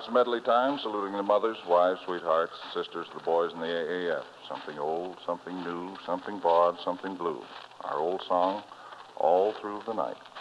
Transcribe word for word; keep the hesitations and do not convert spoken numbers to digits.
it's medley time, saluting the mothers, wives, sweethearts, sisters, the boys in the A A F. Something old, something new, something broad, something blue. Our old song, All Through the Night.